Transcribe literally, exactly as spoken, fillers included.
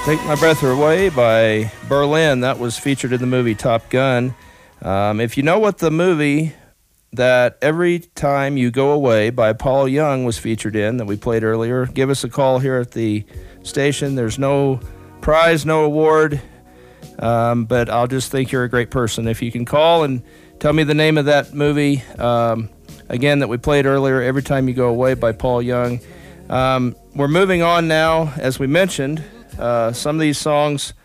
Take My Breath Away by Berlin. That was featured in the movie Top Gun. Um, if you know what the movie that Every Time You Go Away by Paul Young was featured in that we played earlier, give us a call here at the station. There's no prize, no award, um, but I'll just think you're a great person. If you can call and tell me the name of that movie, um, again, that we played earlier, Every Time You Go Away by Paul Young. Um, we're moving on now, as we mentioned. Uh, some of these songs